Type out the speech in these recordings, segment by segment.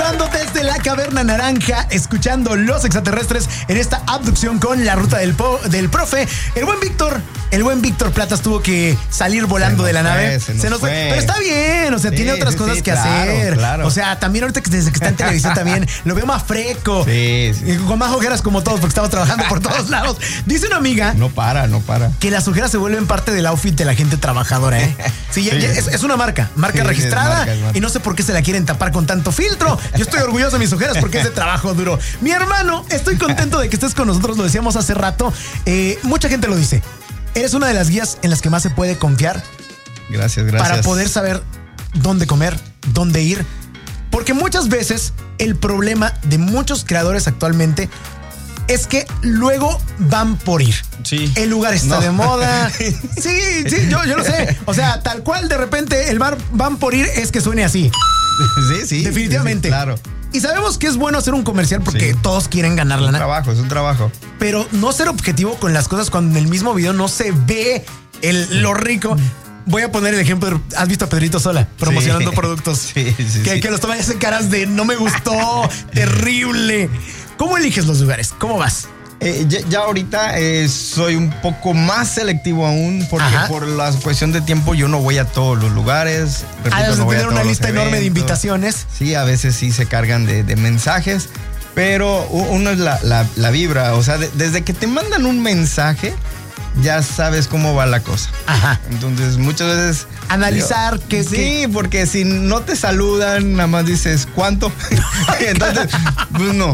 grabando desde la Caverna Naranja, escuchando Los Extraterrestres en esta abducción con la ruta del profe. El buen Víctor Platas tuvo que salir volando de la nave. Se nos fue. Pero está bien, o sea, tiene otras cosas que hacer. Claro. O sea, también ahorita desde que está en televisión también lo veo más fresco. Sí. Con más ojeras como todos, porque estaba trabajando por todos lados. Dice una amiga. No para. Que las ojeras se vuelven parte del outfit de la gente trabajadora, ¿eh? Sí, ya es una marca registrada. Es marca. Y no sé por qué se la quieren tapar con tanto filtro. Yo estoy orgulloso de mis ojeras porque es de trabajo duro. Mi hermano, estoy contento de que estés con nosotros. Lo decíamos hace rato. Mucha gente lo dice. Eres una de las guías en las que más se puede confiar. Gracias. Para poder saber dónde comer, dónde ir. Porque muchas veces el problema de muchos creadores actualmente es que luego van por ir. Sí. El lugar está de moda. Sí, yo lo sé. O sea, tal cual de repente el bar van por ir es que suene así. Sí. Definitivamente. Sí, claro. Y sabemos que es bueno hacer un comercial porque todos quieren ganar lana. Es un trabajo. Pero no ser objetivo con las cosas cuando en el mismo video no se ve lo rico. Voy a poner el ejemplo. ¿Has visto a Pedrito Sola promocionando productos? Sí. Que los toman en caras de no me gustó, terrible. ¿Cómo eliges los lugares? ¿Cómo vas? Ya ahorita soy un poco más selectivo aún porque por la cuestión de tiempo yo no voy a todos los lugares. Repito, no voy a una lista enorme de invitaciones. Sí, a veces sí se cargan de mensajes, pero uno es la vibra. O sea, desde que te mandan un mensaje ya sabes cómo va la cosa. Entonces muchas veces analizar que sí, porque si no te saludan nada más dices ¿cuánto? Entonces pues no.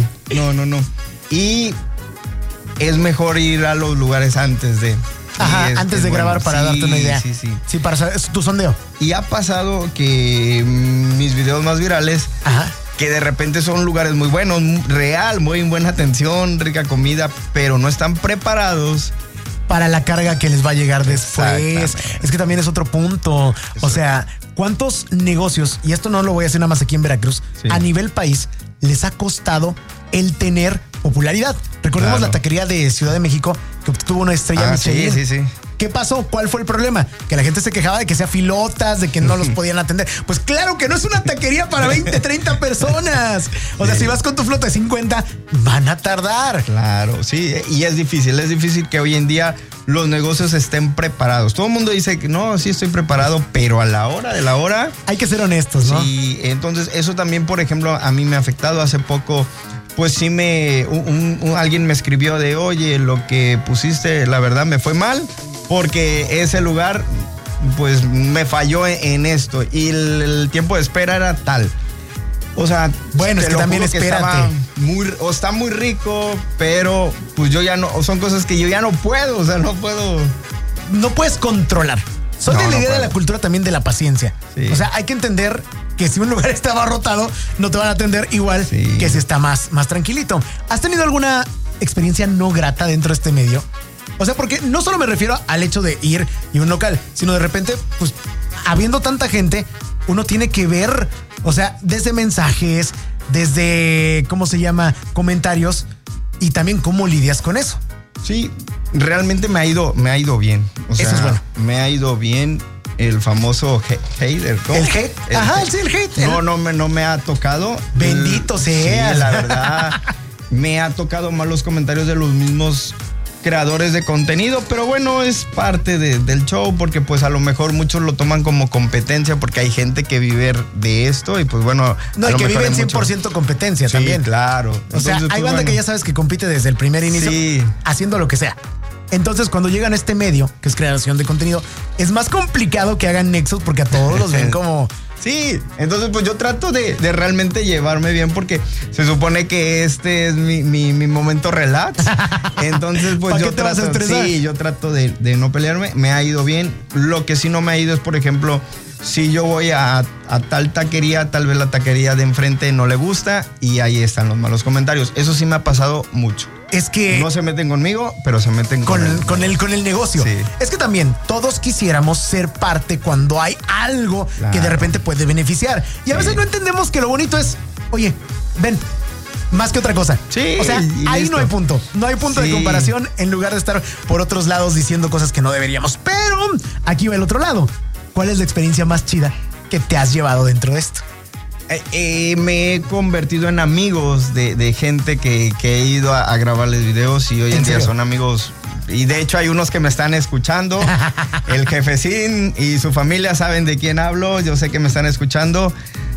Y es mejor ir a los lugares antes de antes de grabar para darte una idea. Sí, para saber tu sondeo. Y ha pasado que mis videos más virales que de repente son lugares muy buenos, real, muy buena atención, rica comida, pero no están preparados para la carga que les va a llegar después. Es que también es otro punto. O sea, ¿cuántos negocios, y esto no lo voy a hacer nada más aquí en Veracruz, a nivel país, les ha costado el tener popularidad? Recordemos la taquería de Ciudad de México que obtuvo una estrella Michelin. Sí. ¿Qué pasó? ¿Cuál fue el problema? Que la gente se quejaba de que sea filotas, de que no los podían atender. Pues claro que no es una taquería para 20, 30 personas. O sea, si vas con tu flota de 50, van a tardar. Claro, sí. Y es difícil que hoy en día los negocios estén preparados. Todo el mundo dice que no, sí estoy preparado, pero a la hora de la hora hay que ser honestos, ¿no? Sí, entonces eso también, por ejemplo, a mí me ha afectado hace poco. Pues sí alguien me escribió de, oye, lo que pusiste, la verdad me fue mal, porque ese lugar, pues me falló en esto y el tiempo de espera era tal. O sea, bueno, es que también espérate. Está muy rico, pero pues yo ya no, son cosas que yo ya no puedo, o sea, no puedo. No puedes controlar. Soy de la idea de la cultura también de la paciencia. Sí. O sea, hay que entender que si un lugar está abarrotado, no te van a atender igual que si está más tranquilito. ¿Has tenido alguna experiencia no grata dentro de este medio? O sea, porque no solo me refiero al hecho de ir y un local, sino de repente, pues, habiendo tanta gente, uno tiene que ver, o sea, desde mensajes, desde, comentarios, y también cómo lidias con eso. Sí, realmente me ha ido bien. O sea, eso es bueno. Me ha ido bien. El famoso hater. ¿Cómo? ¿El hate? El hate. No me ha tocado. Bendito sea. Sí, la verdad. Me ha tocado malos comentarios de los mismos creadores de contenido, pero bueno, es parte del show, porque pues a lo mejor muchos lo toman como competencia, porque hay gente que vive de esto y pues bueno. No, y que vive en 100% competencia también. Claro. O sea, hay banda que ya sabes que compite desde el primer inicio, haciendo lo que sea. Entonces, cuando llegan a este medio, que es creación de contenido, es más complicado que hagan nexos porque a todos los ven como... Sí, entonces pues yo trato de realmente llevarme bien porque se supone que este es mi momento relax. Entonces pues yo trato de no pelearme. Me ha ido bien. Lo que sí no me ha ido es, por ejemplo, si yo voy a tal taquería, tal vez la taquería de enfrente no le gusta y ahí están los malos comentarios. Eso sí me ha pasado mucho. Es que no se meten conmigo, pero se meten con el negocio. Sí. Es que también todos quisiéramos ser parte cuando hay algo que de repente puede beneficiar. Y a veces no entendemos que lo bonito es, oye, ven, más que otra cosa. Sí. O sea, ahí listo. No hay punto de comparación en lugar de estar por otros lados diciendo cosas que no deberíamos. Pero aquí va el otro lado. ¿Cuál es la experiencia más chida que te has llevado dentro de esto? Me he convertido en amigos de gente que he ido a grabarles videos y hoy en día son amigos. Y de hecho hay unos que me están escuchando. El jefecín y su familia saben de quién hablo. Yo sé que me están escuchando.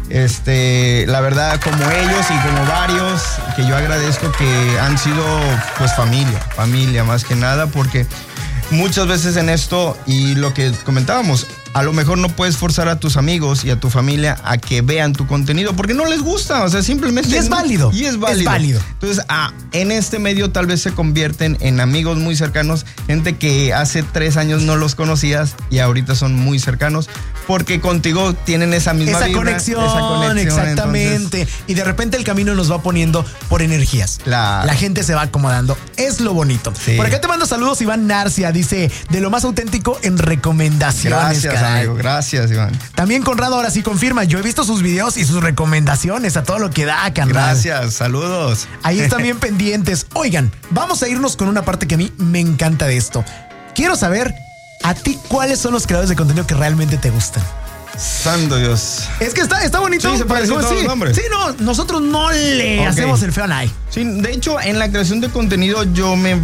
La verdad, como ellos y como varios, que yo agradezco que han sido pues familia más que nada, porque muchas veces en esto, y lo que comentábamos, a lo mejor no puedes forzar a tus amigos y a tu familia a que vean tu contenido porque no les gusta, o sea, simplemente... Y es válido. Es válido. Entonces, en este medio tal vez se convierten en amigos muy cercanos, gente que hace 3 años no los conocías y ahorita son muy cercanos porque contigo tienen esa misma vibra, conexión, exactamente. Entonces, y de repente el camino nos va poniendo por energías. Claro. La gente se va acomodando. Es lo bonito. Sí. Por acá te mando saludos Iván Narcia. Dice, de lo más auténtico en recomendaciones. Gracias, amigo. Gracias, Iván. También Conrado ahora sí confirma. Yo he visto sus videos y sus recomendaciones a todo lo que da, carnal. Gracias, saludos. Ahí están bien pendientes. Oigan, vamos a irnos con una parte que a mí me encanta de esto. Quiero saber, ¿a ti cuáles son los creadores de contenido que realmente te gustan? Santo Dios. Es que está bonito. Sí, se puede decir todos los nombres. Sí, no, nosotros no le hacemos el feo a nadie. Sí, de hecho, en la creación de contenido yo me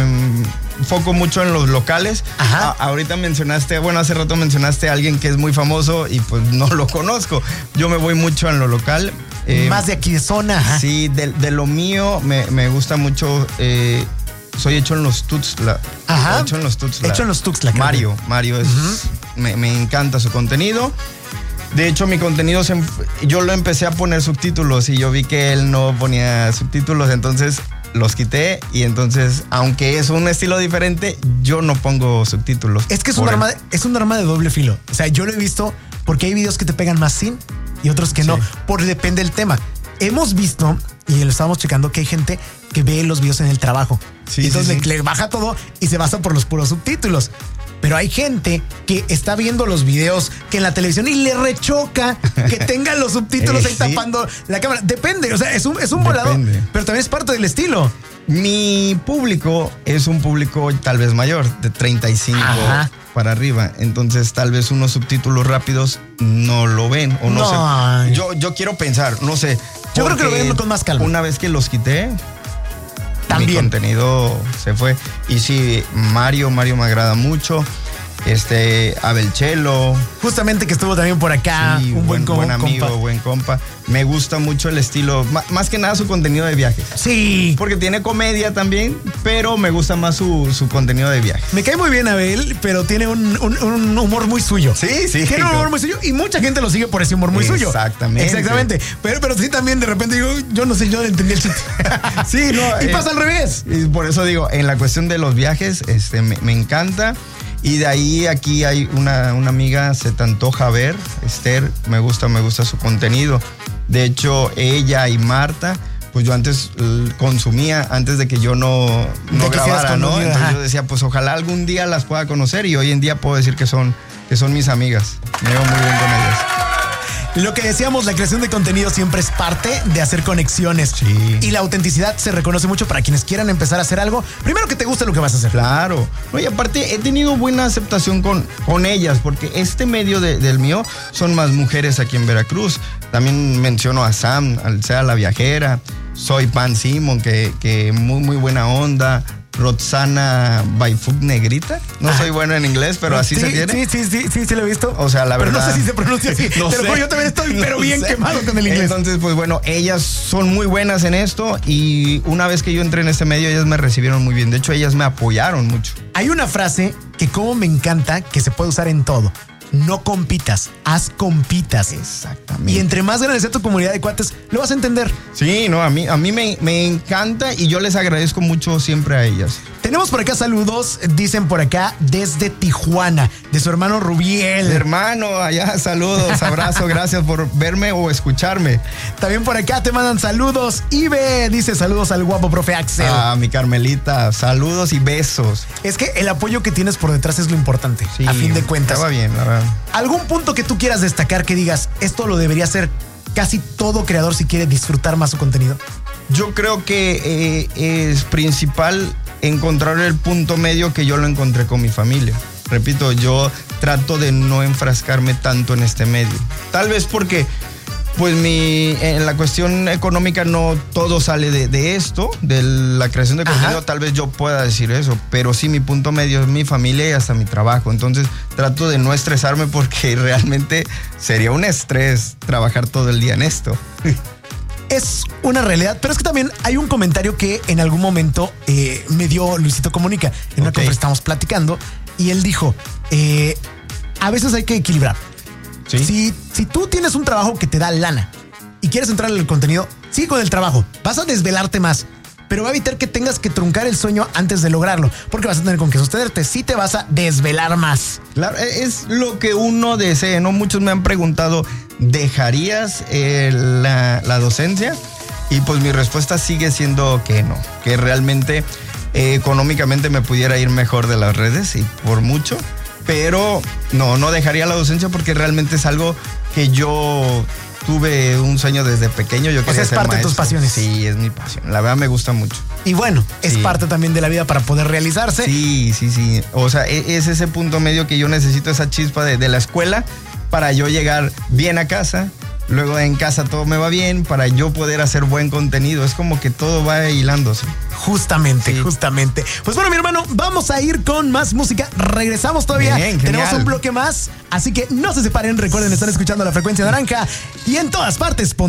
enfoco mucho en los locales. Ajá. Ahorita hace rato mencionaste a alguien que es muy famoso y pues no lo conozco. Yo me voy mucho en lo local. Más de aquí de zona. Ajá. Sí, de lo mío me gusta mucho. Soy hecho en los Tuxtla. Ajá. Hecho en los Tuxtla. Mario es... Me encanta su contenido. De hecho, mi contenido yo lo empecé a poner subtítulos y yo vi que él no ponía subtítulos, entonces los quité y entonces, aunque es un estilo diferente, yo no pongo subtítulos. Es que es un arma de doble filo. O sea, yo lo he visto porque hay videos que te pegan más sin y otros que no, depende del tema. Hemos visto, y lo estábamos checando, que hay gente que ve los videos en el trabajo. Sí, entonces le baja todo y se basa por los puros subtítulos. Pero hay gente que está viendo los videos que en la televisión y le rechoca que tengan los subtítulos ahí tapando la cámara. Depende, o sea, es un volado, pero también es parte del estilo. Mi público es un público tal vez mayor, de 35 para arriba. Entonces, tal vez unos subtítulos rápidos no lo ven o no sé. Yo quiero pensar, no sé. Yo creo que lo ven con más calma. Una vez que los quité, también mi contenido se fue. Y sí, Mario me agrada mucho. Abel Chelo. Justamente que estuvo también por acá. Sí, un buen amigo, buen compa. Me gusta mucho el estilo, más que nada su contenido de viajes. Sí. Porque tiene comedia también, pero me gusta más su contenido de viajes. Me cae muy bien Abel, pero tiene un humor muy suyo. Sí. Tiene un humor muy suyo y mucha gente lo sigue por ese humor muy suyo. Exactamente. Pero sí también de repente digo, yo no sé, yo no entendí el chiste. Sí, no. Y pasa al revés. Y por eso digo, en la cuestión de los viajes, me encanta. Y de ahí aquí hay una amiga, se te antoja ver, Esther, me gusta su contenido. De hecho, ella y Marta, pues yo antes consumía, antes de que yo no grabara, ¿no? Entonces yo decía, pues ojalá algún día las pueda conocer y hoy en día puedo decir que son mis amigas. Me veo muy bien con ellas. Lo que decíamos, la creación de contenido siempre es parte de hacer conexiones. Sí. Y la autenticidad se reconoce mucho para quienes quieran empezar a hacer algo. Primero que te guste lo que vas a hacer. Claro. No, y aparte he tenido buena aceptación con ellas, porque este medio del mío son más mujeres aquí en Veracruz. También menciono a Sam, al Sea la Viajera. Soy Pan Simon, que muy buena onda. Roxana Baifuk Negrita. No soy bueno en inglés, pero así se tiene. Sí, lo he visto. O sea, la verdad. Pero no sé si se pronuncia así. No sé. Yo también estoy, pero bien quemado con el inglés. Entonces, pues bueno, ellas son muy buenas en esto y una vez que yo entré en este medio, ellas me recibieron muy bien. De hecho, ellas me apoyaron mucho. Hay una frase que como me encanta, que se puede usar en todo. No compitas, haz compitas. Exactamente. Y entre más grande sea tu comunidad de cuates, lo vas a entender. Sí, no, a mí me encanta y yo les agradezco mucho siempre a ellas. Tenemos por acá saludos, dicen por acá, desde Tijuana, de su hermano Rubiel. Hermano, allá, saludos, abrazo, gracias por verme o escucharme. También por acá te mandan saludos. Ibe dice saludos al guapo profe Axel. Mi Carmelita, saludos y besos. Es que el apoyo que tienes por detrás es lo importante, sí, a fin de cuentas. Estaba bien, la verdad. ¿Algún punto que tú quieras destacar que digas, esto lo debería hacer casi todo creador si quiere disfrutar más su contenido? Yo creo que es principal encontrar el punto medio que yo lo encontré con mi familia. Repito, yo trato de no enfrascarme tanto en este medio. Tal vez porque Pues en la cuestión económica no todo sale de esto, de la creación de contenido. Ajá. Tal vez yo pueda decir eso, pero sí mi punto medio es mi familia y hasta mi trabajo. Entonces trato de no estresarme porque realmente sería un estrés trabajar todo el día en esto. Es una realidad, pero es que también hay un comentario que en algún momento me dio Luisito Comunica. En una conferencia estamos platicando y él dijo, a veces hay que equilibrar. ¿Sí? Si tú tienes un trabajo que te da lana y quieres entrar en el contenido, sigue con el trabajo. Vas a desvelarte más, pero va a evitar que tengas que truncar el sueño antes de lograrlo, porque vas a tener con qué sostenerte. Sí te vas a desvelar más. Claro, es lo que uno desea, ¿no? Muchos me han preguntado, ¿dejarías la docencia? Y pues mi respuesta sigue siendo que no, que realmente económicamente me pudiera ir mejor de las redes y por mucho. Pero no dejaría la docencia porque realmente es algo que yo tuve un sueño desde pequeño. Yo quería ser maestro. Es parte de tus pasiones. Sí, es mi pasión. La verdad me gusta mucho. Y bueno, es parte también de la vida para poder realizarse. Sí. O sea, es ese punto medio que yo necesito, esa chispa de la escuela para yo llegar bien a casa. Luego en casa todo me va bien para yo poder hacer buen contenido. Es como que todo va hilándose. Justamente. Pues bueno, mi hermano, vamos a ir con más música. Regresamos todavía. Bien, tenemos un bloque más. Así que no se separen. Recuerden, están escuchando La Frecuencia Naranja. Y en todas partes,